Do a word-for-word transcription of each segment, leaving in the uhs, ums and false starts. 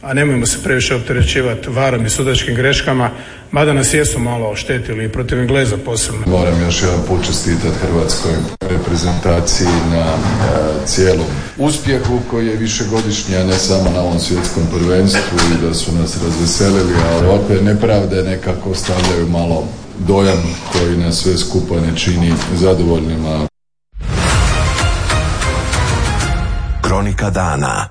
a nemojmo se previše opterećivati varom i sudačkim greškama, mada nas jesu malo oštetili i protiv Engleza posebno. Moram još jedan put čestitati hrvatskoj reprezentaciji na e, cijelom uspjehu koji je višegodišnji, a ne samo na ovom svjetskom prvenstvu, i da su nas razveselili, ali ovakve nepravde nekako stavljaju malo dojam koji nas sve skupa ne čini zadovoljnima. Kronika dana.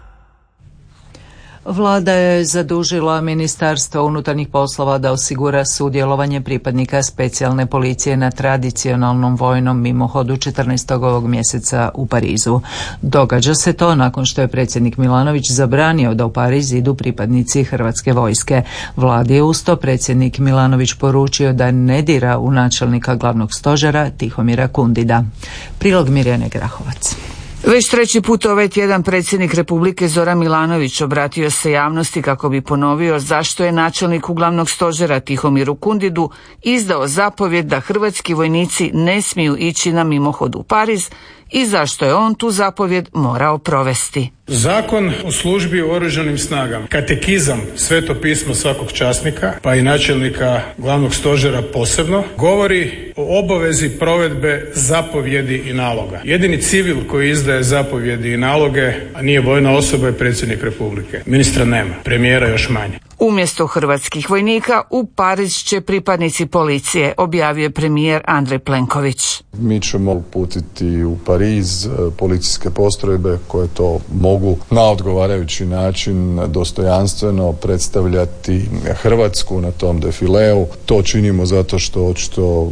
Vlada je zadužila Ministarstvo unutarnjih poslova da osigura sudjelovanje pripadnika specijalne policije na tradicionalnom vojnom mimohodu četrnaestog ovog mjeseca u Parizu. Događa se to nakon što je predsjednik Milanović zabranio da u Pariz idu pripadnici Hrvatske vojske. Vladi je uz to predsjednik Milanović poručio da ne dira u načelnika glavnog stožera Tihomira Kundida. Prilog Mirjane Grahovac. Već treći put ovaj tjedan predsjednik Republike Zoran Milanović obratio se javnosti kako bi ponovio zašto je načelniku glavnog stožera Tihomiru Kundidu izdao zapovjed da hrvatski vojnici ne smiju ići na mimohod u Pariz i zašto je on tu zapovjed morao provesti. Zakon o službi u oružanim snagama, katekizam, sveto pismo svakog časnika, pa i načelnika glavnog stožera posebno, govori o obavezi provedbe zapovjedi i naloga. Jedini civil koji izdaje zapovjedi i naloge, a nije vojna osoba, je predsjednik Republike. Ministra nema, premijera još manje. Umjesto hrvatskih vojnika u Pariz će pripadnici policije, objavio je premijer Andrej Plenković. Mi ćemo uputiti u Pariz policijske postrojbe koje to mogu na odgovarajući način dostojanstveno predstavljati Hrvatsku na tom defileu. To činimo zato što očito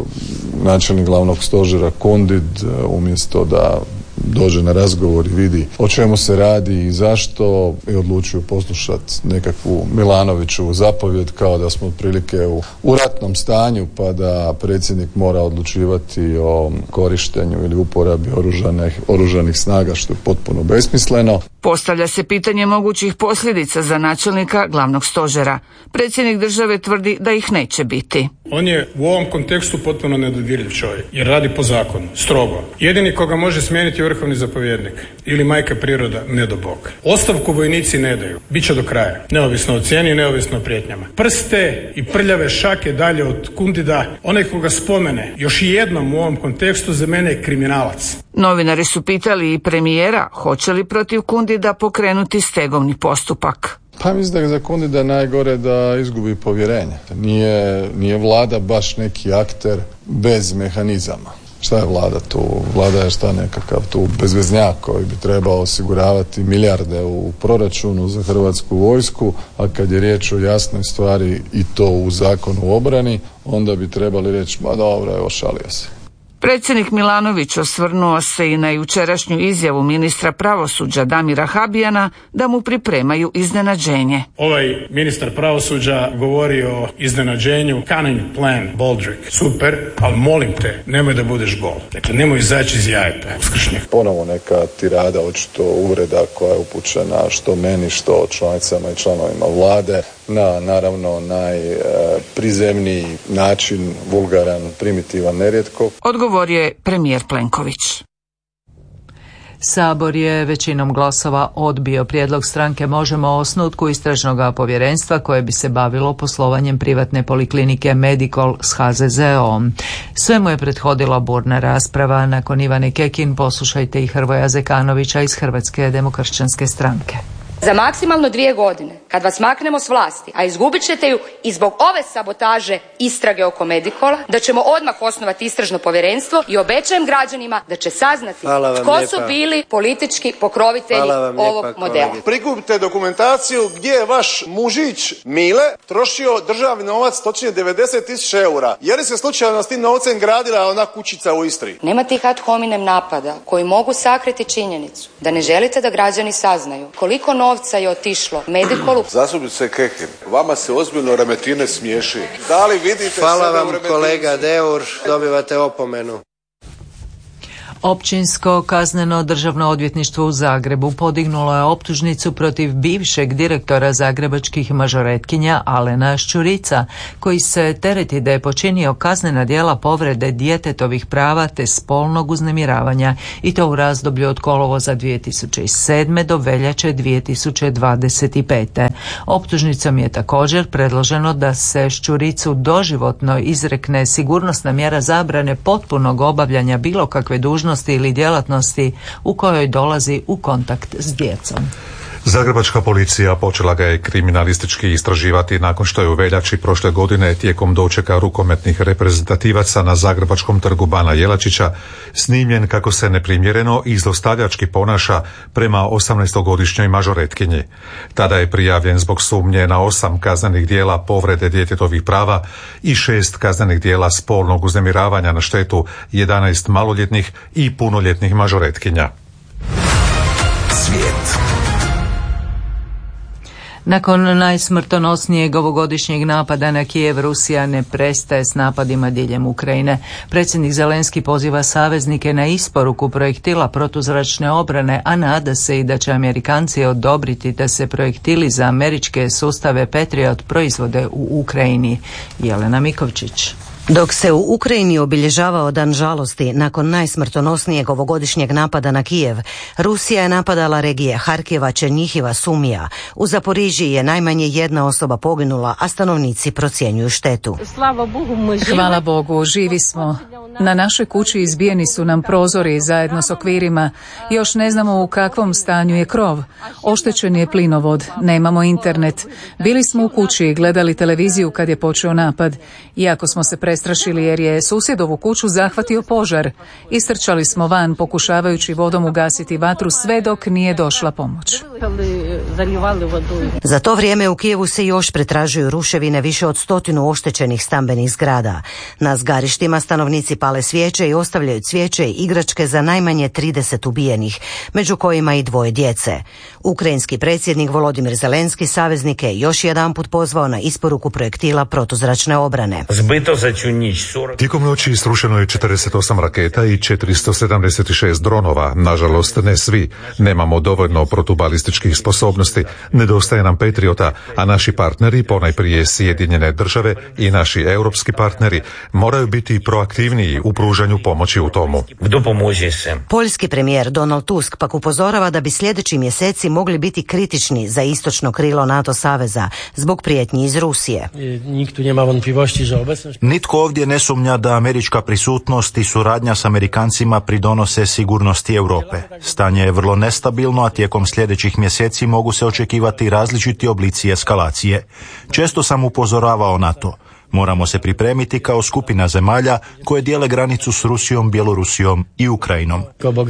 načelnik glavnog stožera Kundid umjesto da dođe na razgovor i vidi o čemu se radi i zašto, i odlučuju poslušati nekakvu Milanoviću zapovjed kao da smo otprilike u, u ratnom stanju, pa da predsjednik mora odlučivati o korištenju ili uporabi oružanih, oružanih snaga, što je potpuno besmisleno. Postavlja se pitanje mogućih posljedica za načelnika glavnog stožera. Predsjednik države tvrdi da ih neće biti. On je u ovom kontekstu potpuno nedodirljiv čovjek, jer radi po zakonu, strogo. Jedini koga može smijeniti je vrhovni zapovjednik ili majka priroda, ne do Bog. Ostavku vojnici ne daju, bit će do kraja, neovisno o cijeni, neovisno o prijetnjama. Prste i prljave šake dalje od Kundida, onaj koga spomene još jednom u ovom kontekstu, za mene je kriminalac. Novinari su pitali i premijera hoće li protiv Kundida pokrenuti stegovni postupak. Pa mislim da je za Kundida najgore da izgubi povjerenje. Nije, nije vlada baš neki akter bez mehanizama. Šta je vlada tu? Vlada je šta nekakav tu bezveznjak koji bi trebao osiguravati milijarde u proračunu za hrvatsku vojsku, a kad je riječ o jasnoj stvari i to u zakonu o obrani, onda bi trebali reći, ma dobro, evo, šalio se. Predsjednik Milanović osvrnuo se i na jučerašnju izjavu ministra pravosuđa Damira Habijana da mu pripremaju iznenađenje. Ovaj ministar pravosuđa govori o iznenađenju, cunning plan, Baldrick. Super, ali molim te, nemoj da budeš gol. Dakle, nemoj izaći iz jajeta uskršnjeg. Ponovo neka tirada, očito uvreda koja je upućena što meni, što članicama i članovima vlade, na naravno najprizemniji način, vulgaran, primitivan, nerijetko. Odgovorio je premijer Plenković. Sabor je većinom glasova odbio prijedlog stranke Možemo o osnutku istražnog povjerenstva koje bi se bavilo poslovanjem privatne poliklinike Medikol s ha ze ze om. Sve mu je prethodila burna rasprava. Nakon Ivane Kekin poslušajte i Hrvoja Zekanovića iz Hrvatske demokršćanske stranke. Za maksimalno dvije godine, kad vas maknemo s vlasti, a izgubit ćete ju i zbog ove sabotaže istrage oko Medikola, da ćemo odmah osnovati istražno povjerenstvo i obećajem građanima da će saznati tko lijepa. Su bili politički pokrovitelji ovog lijepa, modela. Prikupite dokumentaciju gdje je vaš mužić Mile trošio državni novac, točnije devedeset tisuća eura. Je li se slučajno s tim novcem gradila ona kućica u Istri? Nema tih ad hominem napada koji mogu sakriti činjenicu da ne želite da građani saznaju koliko novca novca je otišlo Medikolu. Zastupnice Kekin, vama se ozbiljno Remetine smiješi. Da li vidite Hvala sebe vam u Remetinici? Kolega Deur, dobivate opomenu. Općinsko kazneno državno odvjetništvo u Zagrebu podignulo je optužnicu protiv bivšeg direktora zagrebačkih mažoretkinja Alena Šćurica, koji se tereti da je počinio kaznena djela povrede djetetovih prava te spolnog uznemiravanja, i to u razdoblju od kolovoza dvije tisuće sedme do veljače dvije tisuće dvadeset pete. Optužnicom je također predloženo da se Šćuricu doživotno izrekne sigurnosna mjera zabrane potpunog obavljanja bilo kakve dužnosti ili djelatnosti u kojoj dolazi u kontakt s djecom. Zagrebačka policija počela ga je kriminalistički istraživati nakon što je u veljači prošle godine tijekom dočeka rukometnih reprezentativaca na Zagrebačkom trgu Bana Jelačića snimljen kako se neprimjereno i zlostavljački ponaša prema osamnaestogodišnjoj mažoretkinji. Tada je prijavljen zbog sumnje na osam kaznenih djela povrede djetetovih prava i šest kaznenih djela spolnog uznemiravanja na štetu jedanaest maloljetnih i punoljetnih mažoretkinja. Svijet. Nakon najsmrtonosnijeg ovogodišnjeg napada na Kijev, Rusija ne prestaje s napadima diljem Ukrajine. Predsjednik Zelenski poziva saveznike na isporuku projektila protuzračne obrane, a nada se i da će Amerikanci odobriti da se projektili za američke sustave Patriot proizvode u Ukrajini. Jelena Mikovčić. Dok se u Ukrajini obilježavao dan žalosti nakon najsmrtonosnijeg ovogodišnjeg napada na Kijev, Rusija je napadala regije Harkova, Černjihiva, Sumija. U Zaporižiji je najmanje jedna osoba poginula, a stanovnici procjenjuju štetu. Hvala Bogu, živi smo. Na našoj kući izbijeni su nam prozori zajedno s okvirima. Još ne znamo u kakvom stanju je krov. Oštećen je plinovod, nemamo internet. Bili smo u kući i gledali televiziju kad je počeo napad. Iako smo se prestrašili jer je susjedovu kuću zahvatio požar. Istrčali smo van pokušavajući vodom ugasiti vatru sve dok nije došla pomoć. Za to vrijeme u Kijevu se još pretražuju ruševine više od stotinu oštećenih stambenih zgrada. Na zgarištima stanovnici pale svijeće i ostavljaju cvijeće i igračke za najmanje trideset ubijenih, među kojima i dvoje djece. Ukrajinski predsjednik Volodimir Zelenski saveznike je još jedanput pozvao na isporuku projektila protuzračne obrane. Tijekom noći isrušeno je četrdeset osam raketa i četiristo sedamdeset šest dronova. Nažalost, ne svi. Nemamo dovoljno protubalističkih sposobnosti, nedostaje nam Patriota, a naši partneri, ponajprije Sjedinjene države i naši europski partneri, moraju biti proaktivniji u pružanju pomoći u tomu. Poljski premijer Donald Tusk pak upozorava da bi sljedeći mjeseci mogli biti kritični za istočno krilo NATO saveza zbog prijetnji iz Rusije. Nitko ovdje ne sumnja da američka prisutnost i suradnja s Amerikancima pridonose sigurnosti Europe. Stanje je vrlo nestabilno, a tijekom sljedećih mjeseci mogu se očekivati različiti oblici eskalacije. Često sam upozoravao na to. Moramo se pripremiti kao skupina zemalja koje dijele granicu s Rusijom, Bjelorusijom i Ukrajinom.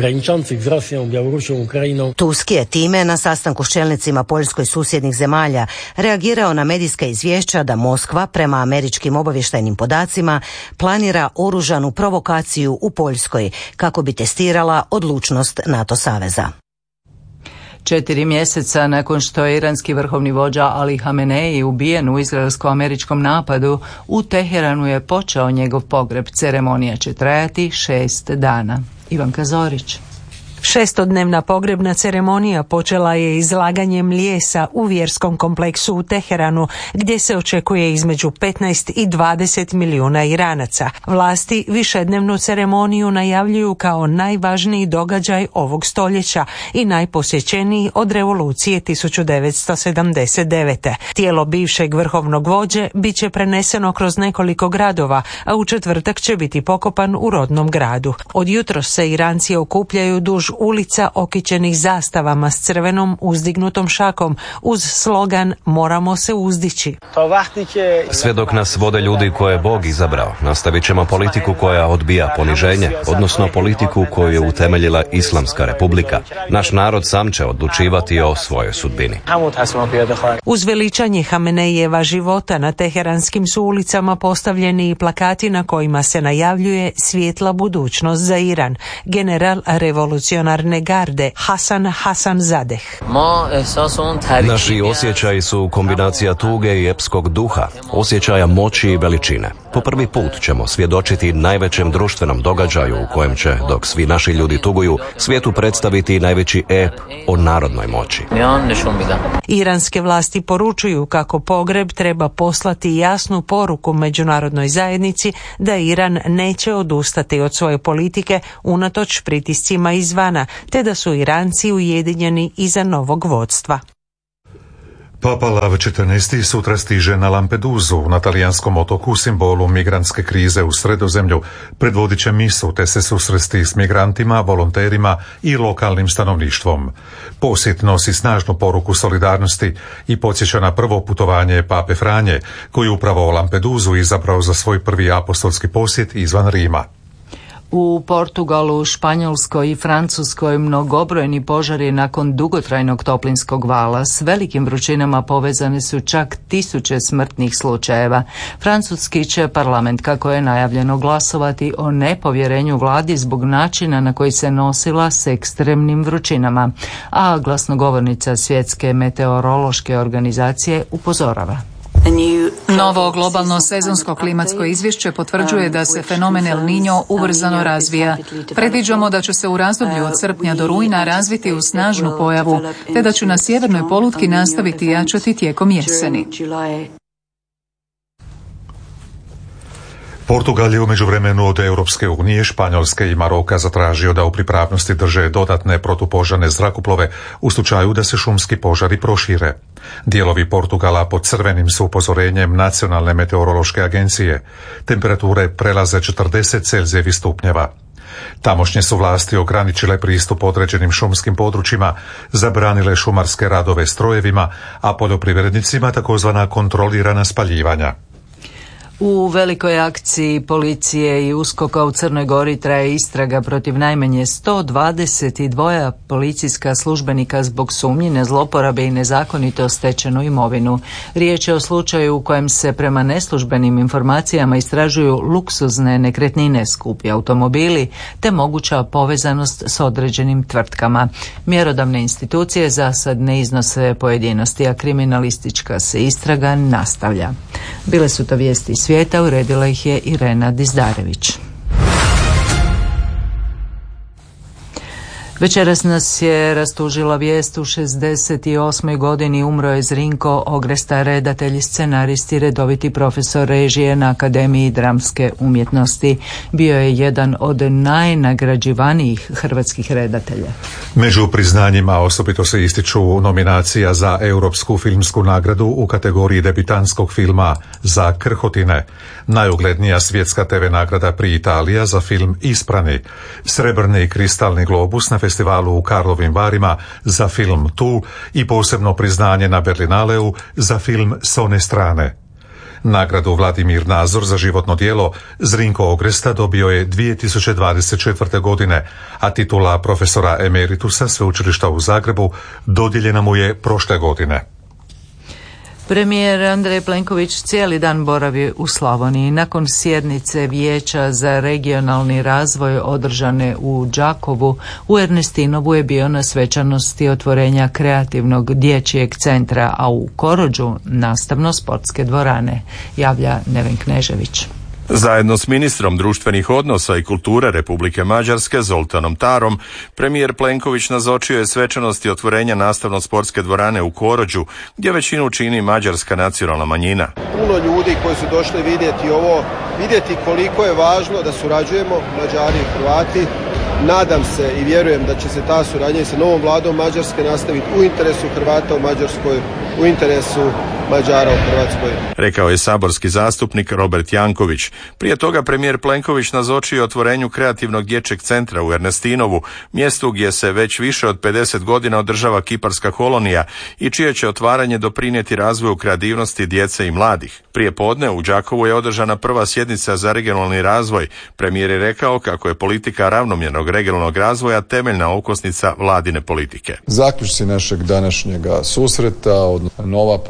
Tusk je time na sastanku s čelnicima Poljskoj susjednih zemalja reagirao na medijska izvješća da Moskva, prema američkim obavještajnim podacima, planira oružanu provokaciju u Poljskoj kako bi testirala odlučnost NATO saveza. Četiri mjeseca nakon što je iranski vrhovni vođa Ali Hamenei ubijen u izraelsko-američkom napadu, u Teheranu je počeo njegov pogreb. Ceremonija će trajati šest dana. Ivanka Zorić. Šestodnevna pogrebna ceremonija počela je izlaganjem lijesa u vjerskom kompleksu u Teheranu, gdje se očekuje između petnaest i dvadeset milijuna Iranaca. Vlasti višednevnu ceremoniju najavljuju kao najvažniji događaj ovog stoljeća i najposjećeniji od revolucije tisuću devetsto sedamdeset devete. Tijelo bivšeg vrhovnog vođe bit će preneseno kroz nekoliko gradova, a u četvrtak će biti pokopan u rodnom gradu. Od jutros se Iranci okupljaju duž ulica okićenih zastavama s crvenom uzdignutom šakom uz slogan "Moramo se uzdići". Sve dok nas vode ljudi koje je Bog izabrao, nastavit ćemo politiku koja odbija poniženje, odnosno politiku koju je utemeljila Islamska republika. Naš narod sam će odlučivati o svojoj sudbini. Uz veličanje Hamenejeva života na teheranskim su ulicama postavljeni i plakati na kojima se najavljuje svijetla budućnost za Iran. General revolucionarne revolucionarne garde Hasan Hasanzadeh. Naši osjećaji su kombinacija tuge i epskog duha, osjećaja moći i veličine. Po prvi put ćemo svjedočiti najvećem društvenom događaju u kojem će, dok svi naši ljudi tuguju, svijetu predstaviti najveći ep o narodnoj moći. Iranske vlasti poručuju kako pogreb treba poslati jasnu poruku međunarodnoj zajednici da Iran neće odustati od svoje politike unatoč pritiscima izvana, te da su Iranci ujedinjeni iza novog vodstva. Papa Lav četrnaesti sutra stiže na Lampedusu, na talijanskom otoku, simbolu migrantske krize u Sredozemlju. Predvodit će misu te se susresti s migrantima, volonterima i lokalnim stanovništvom. Posjet nosi snažnu poruku solidarnosti i podsjeća na prvo putovanje Pape Franje, koji upravo Lampedusu izabrao za svoj prvi apostolski posjet izvan Rima. U Portugalu, Španjolskoj i Francuskoj mnogobrojni požari nakon dugotrajnog toplinskog vala s velikim vrućinama povezane su čak tisuće smrtnih slučajeva. Francuski će parlament, kako je najavljeno, glasovati o nepovjerenju vladi zbog načina na koji se nosila s ekstremnim vrućinama, a glasnogovornica Svjetske meteorološke organizacije upozorava. Novo globalno sezonsko klimatsko izvješće potvrđuje da se fenomen El Niño ubrzano razvija. Predviđamo da će se u razdoblju od srpnja do rujna razviti u snažnu pojavu, te da će na sjevernoj polutki nastaviti jačati tijekom jeseni. Portugal je u međuvremenu od Europske unije, Španjolske i Maroka zatražio da u pripravnosti drže dodatne protupožarne zrakoplove u slučaju da se šumski požari prošire. Dijelovi Portugala pod crvenim su upozorenjem Nacionalne meteorološke agencije. Temperature prelaze četrdeset Celzijevih stupnjeva. Tamošnje su vlasti ograničile pristup određenim šumskim područjima, zabranile šumarske radove strojevima, a poljoprivrednicima takozvana kontrolirana spaljivanja. U velikoj akciji policije i uskoka u Crnoj Gori traje istraga protiv najmanje sto dvadeset dva policijska službenika zbog sumnji na zloporabe i nezakonito stečenu imovinu. Riječ je o slučaju u kojem se prema neslužbenim informacijama istražuju luksuzne nekretnine, skupi automobili te moguća povezanost s određenim tvrtkama. Mjerodavne institucije za sad ne iznose pojedinosti, a kriminalistička se istraga nastavlja. Bile su to vijesti svijeta, uredila ih je Irena Dizdarević. Večeras nas je rastužila vijest: u šezdeset osmoj godini umro je Zrinko Ogresta, redatelj i scenarist i redoviti profesor režije na Akademiji dramske umjetnosti. Bio je jedan od najnagrađivanijih hrvatskih redatelja. Među priznanjima osobito se ističu nominacija za Europsku filmsku nagradu u kategoriji debitanskog filma za Krhotine, najuglednija svjetska te ve nagrada pri Italija za film Isprani, srebrni i kristalni globus na festivalu u Karlovim Varima za film Tu i posebno priznanje na Berlinaleu za film S one strane. Nagradu Vladimir Nazor za životno djelo Zrinko Ogresta dobio je dvije tisuće dvadeset četvrte. godine, a titula profesora emeritusa Sveučilišta u Zagrebu dodijeljena mu je prošle godine. Premijer Andrej Plenković cijeli dan boravi u Slavoniji. Nakon sjednice Vijeća za regionalni razvoj održane u Đakovu, u Ernestinovu je bio na svečanosti otvorenja kreativnog dječjeg centra, a u Korođu nastavno-sportske dvorane, javlja Neven Knežević. Zajedno s ministrom društvenih odnosa i kulture Republike Mađarske Zoltanom Tarom, premijer Plenković nazočio je svečanosti otvorenja nastavno-sportske dvorane u Korođu, gdje većinu čini mađarska nacionalna manjina. Puno ljudi koji su došli vidjeti ovo, vidjeti koliko je važno da surađujemo, Mađari i Hrvati. Nadam se i vjerujem da će se ta suradnja sa novom vladom Mađarske nastaviti u interesu Hrvata u Mađarskoj, u interesu Mađara u Hrvatskoj. Rekao je saborski zastupnik Robert Janković. Prije toga premijer Plenković nazočio otvorenju kreativnog dječjeg centra u Ernestinovu, mjestu gdje se već više od pedeset godina održava kiparska kolonija i čije će otvaranje doprinijeti razvoju kreativnosti djece i mladih. Prije podne u Đakovu je održana prva sjednica za regionalni razvoj. Premijer je rekao kako je politika ravnomjernog regionalnog razvoja temeljna okosnica vladine politike. Zaključci našeg današnjega susreta, nova politika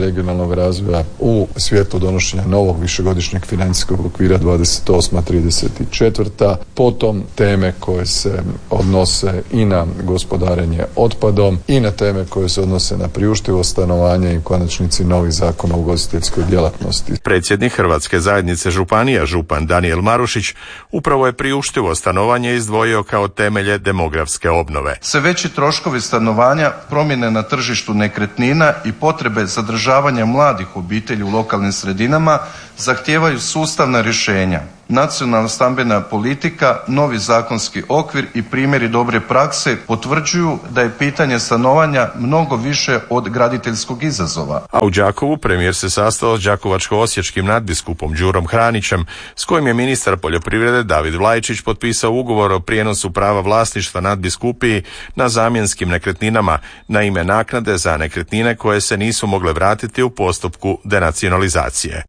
regionalnog razvoja u svijetlu donošenja novog višegodišnjeg financijskog okvira dvadeset osma trideset četvrta Potom teme koje se odnose i na gospodarenje otpadom i na teme koje se odnose na priuštivo stanovanje i u konačnici novi zakon o ugostiteljskoj djelatnosti. Predsjednik Hrvatske zajednice županija, župan Danijel Marušić, upravo je priuštivo stanovanje izdvojio kao temelje demografske obnove. Sve veći troškovi stanovanja, promjene na tržištu nekretnina i potrebe zadržavanja mladih obitelji u lokalnim sredinama zahtijevaju sustavna rješenja. Nacionalna stambena politika, novi zakonski okvir i primjeri dobre prakse potvrđuju da je pitanje stanovanja mnogo više od graditeljskog izazova. A u Đakovu premijer se sastao s đakovačko-osječkim nadbiskupom Đurom Hranićem, s kojim je ministar poljoprivrede David Vlajčić potpisao ugovor o prijenosu prava vlasništva nadbiskupiji na zamjenskim nekretninama na ime naknade za nekretnine koje se nisu mogle vratiti u postupku denacionalizacije.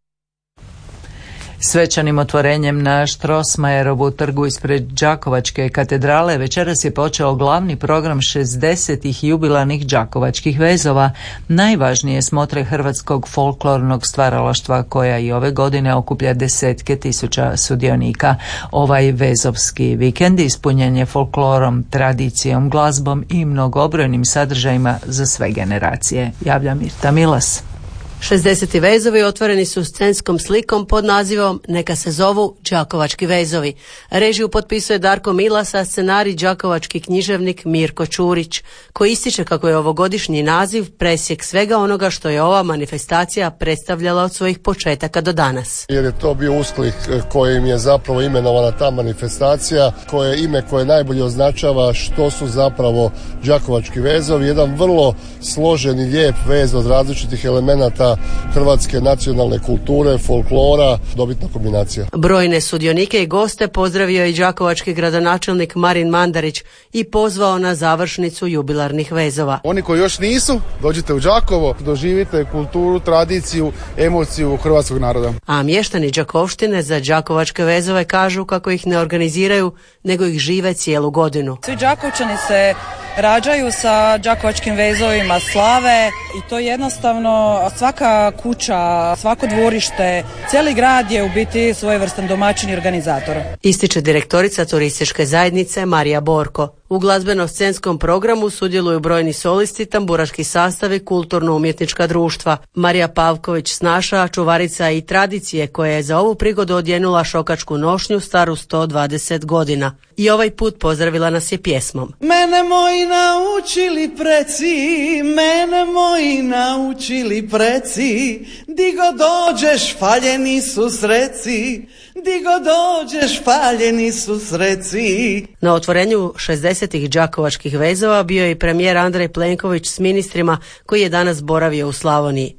Svečanim otvorenjem na Strossmayerovu trgu ispred Đakovačke katedrale večeras je počeo glavni program šezdesetih jubilarnih đakovačkih vezova, najvažnije smotre hrvatskog folklornog stvaralaštva koja i ove godine okuplja desetke tisuća sudionika. Ovaj vezovski vikend ispunjen je folklorom, tradicijom, glazbom i mnogobrojnim sadržajima za sve generacije. Javlja Mirta Milas. šezdeseti vezovi otvoreni su scenskom slikom pod nazivom Neka se zovu Đakovački vezovi. Režiju potpisuje Darko Milas, a scenarij đakovački književnik Mirko Čurić, koji ističe kako je ovogodišnji naziv presjek svega onoga što je ova manifestacija predstavljala od svojih početaka do danas. Jer je to bio usklik kojim je zapravo imenovana ta manifestacija, koje je ime koje najbolje označava što su zapravo Đakovački vezovi, jedan vrlo složen i lijep vez od različitih elemenata hrvatske nacionalne kulture, folklora, dobitna kombinacija. Brojne sudionike i goste pozdravio i đakovački gradonačelnik Marin Mandarić i pozvao na završnicu jubilarnih vezova. Oni koji još nisu, dođite u Đakovo, doživite kulturu, tradiciju, emociju hrvatskog naroda. A mještani Đakovštine za đakovačke vezove kažu kako ih ne organiziraju, nego ih žive cijelu godinu. Svi Đakovčani se rađaju sa đakovačkim vezovima slave i to jednostavno svaka kuća, svako dvorište, cijeli grad je u biti svojevrstan domaćin i organizator. Ističe direktorica turističke zajednice Marija Borko. U glazbeno-scenskom programu sudjeluju brojni solisti, tamburaški sastavi, kulturno-umjetnička društva. Marija Pavković-Snaša, čuvarica i tradicije koja je za ovu prigodu odjenula šokačku nošnju staru sto dvadeset godina. I ovaj put pozdravila nas je pjesmom. Mene moji naučili preci, mene moji naučili preci, di go dođeš faljeni su sreci, di go dođeš faljeni su sreci. Na otvorenju šezdesetih đakovačkih vezova bio je i premijer Andrej Plenković s ministrima koji je danas boravio u Slavoniji.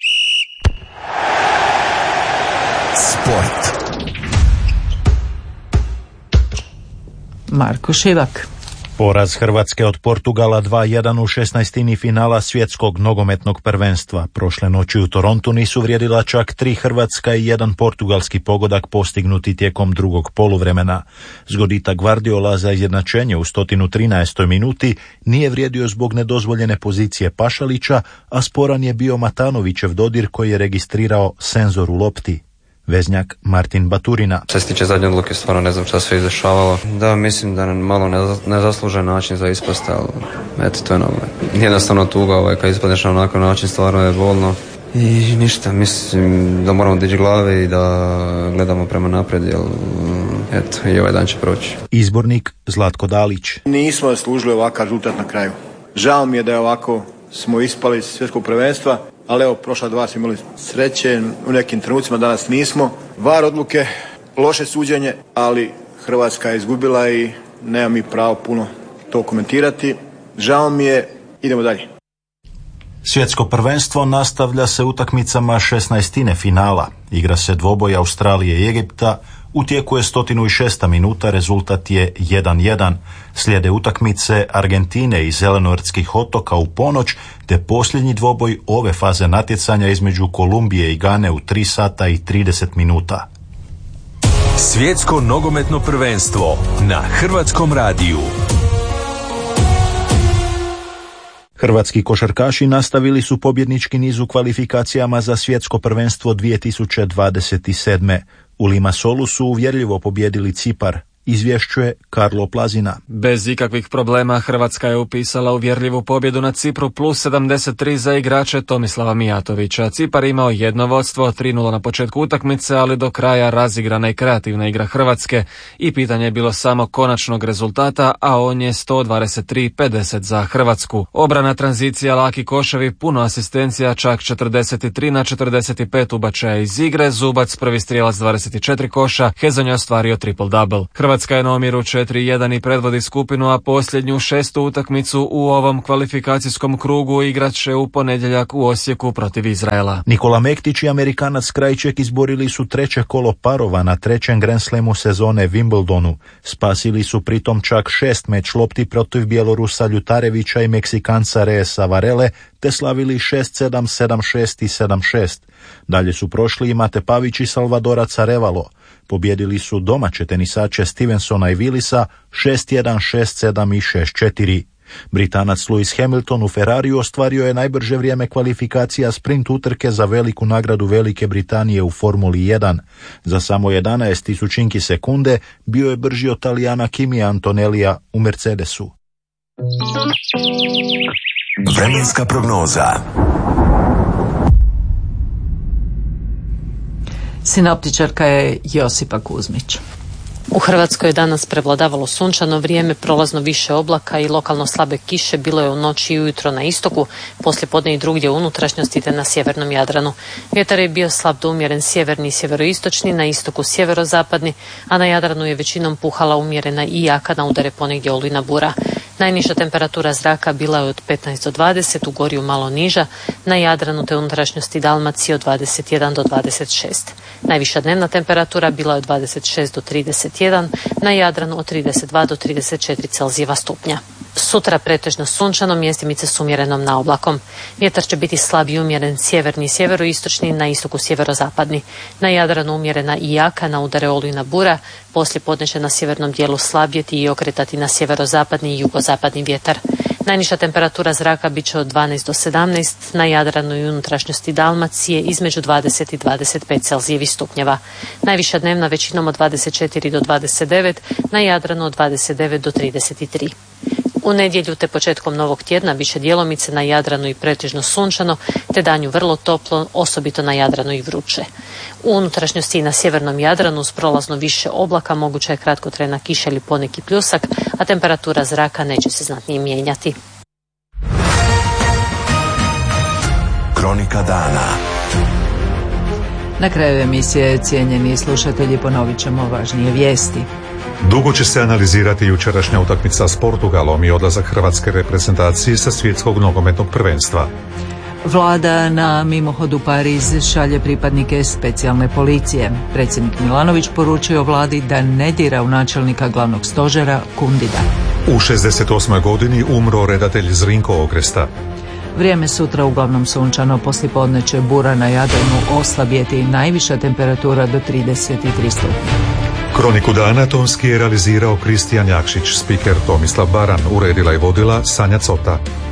Sport. Marko Šivak. Poraz Hrvatske od Portugala dva jedan u šesnaestini finala svjetskog nogometnog prvenstva. Prošle noći u Torontu nisu vrijedila čak tri hrvatska i jedan portugalski pogodak postignuti tijekom drugog poluvremena. Zgoditak Guardiola za izjednačenje u sto trinaestoj minuti nije vrijedio zbog nedozvoljene pozicije Pašalića, a sporan je bio Matanovićev dodir koji je registrirao senzor u lopti. Veznjak Martin Baturina. Što se tiče zadnje odluke, stvarno ne znam šta se izdešavalo. Da, mislim da malo nezaslužen način za ispast, ali eto, to je nogomet. Jednostavno tuga, ovaj, kad ispadneš na onakav način, stvarno je bolno. I ništa, mislim da moramo dići glave i da gledamo prema naprijed, jer eto, i ovaj dan će proći. Izbornik Zlatko Dalić. Nismo zaslužili ovakav rezultat na kraju. Žao mi je da je ovako smo ispali iz svjetskog prvenstva, ali evo, prošla dva smo imali sreće, u nekim trenucima danas nismo. var odluke, loše suđenje, ali Hrvatska je izgubila i nema mi pravo puno to komentirati. Žao mi je, idemo dalje. Svjetsko prvenstvo nastavlja se utakmicama šesnaestine finala. Igra se dvoboj Australije i Egipta. U tijeku je sto šesta minuta, rezultat je jedan jedan. Slijede utakmice Argentine i Zelenortskih otoka u ponoć, te posljednji dvoboj ove faze natjecanja između Kolumbije i Gane u tri sata i trideset minuta. Svjetsko nogometno prvenstvo na Hrvatskom radiju. Hrvatski košarkaši nastavili su pobjednički niz u kvalifikacijama za svjetsko prvenstvo dvije tisuće dvadeset sedme. U Limassolu su uvjerljivo pobijedili Cipar. Izvješćuje Karlo Plazina. Bez ikakvih problema Hrvatska je upisala uvjerljivu pobjedu na Cipru plus sedamdeset tri za igrače Tomislava Mijatovića. Cipar imao jedno vodstvo, tri nula na početku utakmice, ali do kraja razigrana i kreativna igra Hrvatske i pitanje je bilo samo konačnog rezultata, a on je sto dvadeset tri pedeset za Hrvatsku. Obrana, tranzicija, laki koševi, puno asistencija, čak četrdeset tri na četrdeset pet ubačaja iz igre, Zubac prvi strijelac dvadeset četiri koša, Hezonja je ostvario triple-double. Hrvatska je na omjeru četiri jedan i predvodi skupinu, a posljednju šestu utakmicu u ovom kvalifikacijskom krugu igrat će u ponedjeljak u Osijeku protiv Izraela. Nikola Mektić i Amerikanac Krajček izborili su treće kolo parova na trećem Grand Slamu sezone Wimbledonu. Spasili su pritom čak šest meč lopti protiv Bjelorusa Ljutarevića i Meksikanca Reesa Varele, te slavili šest sedam, sedam šest i sedam šest. Dalje su prošli i Mate Pavić i Salvadorac Arevalo. Pobjedili su domaće tenisače Stevensona i Willisa šest jedan, šest sedam i šest četiri. Britanac Lewis Hamilton u Ferrariju ostvario je najbrže vrijeme kvalifikacija sprint utrke za veliku nagradu Velike Britanije u Formuli jedan. Za samo jedanaest tisućinki sekunde bio je brži od Talijana Kimija Antonellija u Mercedesu. Vremenska prognoza. Sinoptičarka je Josipa Kuzmić. U Hrvatskoj je danas prevladavalo sunčano vrijeme, prolazno više oblaka i lokalno slabe kiše bilo je u noći i ujutro na istoku, poslijepodne i drugdje u unutrašnjosti te na sjevernom Jadranu. Vjetar je bio slab do umjeren sjeverni i sjeveroistočni, na istoku sjeverozapadni, a na Jadranu je većinom puhala umjerena i jaka na udare ponegdje olujna bura. Najniža temperatura zraka bila je od petnaest do dvadeset, u Gorju malo niža, na Jadranu te unutrašnjosti Dalmacije od dvadeset jedan do dvadeset šest. Najviša dnevna temperatura bila je od dvadeset šest do trideset jedan, na Jadranu od trideset dva do trideset četiri Celzijeva stupnja. Sutra pretežno sunčano, mjestimice s umjerenom naoblakom. Vjetar će biti slab i umjeren sjeverni i sjeveroistočni, na istoku sjeverozapadni. Na Jadranu umjerena i jaka, na udare olujna bura, poslije podne će na sjevernom dijelu slabjeti i okretati na sjeverozapadni i jugozapadni vjetar. Najniža temperatura zraka bit će od dvanaest do sedamnaest, na Jadranu i unutrašnjosti Dalmacije između dvadeset i dvadeset pet Celzijevih stupnjeva. Najviša dnevna većinom od dvadeset četiri do dvadeset devet, na Jadranu od dvadeset devet do trideset tri. U nedjelju te početkom novog tjedna bit će djelomice na Jadranu i pretežno sunčano, te danju vrlo toplo, osobito na Jadranu i vruće. U unutrašnjosti i na sjevernom Jadranu s prolazno više oblaka moguća je kratkotrajna kiša ili poneki pljusak, a temperatura zraka neće se znatnije mijenjati. Kronika dana. Na kraju emisije, cijenjeni slušatelji, ponovit ćemo važnije vijesti. Dugo će se analizirati jučerašnja utakmica s Portugalom i odlazak hrvatske reprezentacije sa svjetskog nogometnog prvenstva. Vlada na mimohodu Pariz šalje pripadnike specijalne policije. Predsjednik Milanović poručio vladi da ne dira u načelnika glavnog stožera Kundida. U šezdeset osmoj godini umro redatelj Zrinko Ogresta. Vrijeme sutra uglavnom sunčano, poslijepodne će bura na Jadranu oslabjeti i najviša temperatura do trideset tri stupnja. Kroniku dana tonski je realizirao Kristijan Jakšić, spiker Tomislav Baran, uredila i vodila Sanja Cota.